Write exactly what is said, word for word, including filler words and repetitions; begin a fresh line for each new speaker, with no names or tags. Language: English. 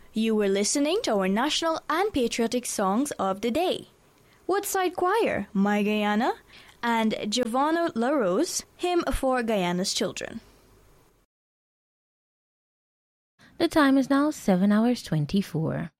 You were listening to our national and patriotic songs of the day. Woodside Choir, My Guyana, and Giovanna LaRose, Hymn for Guyana's Children.
The time is now seven hours twenty-four.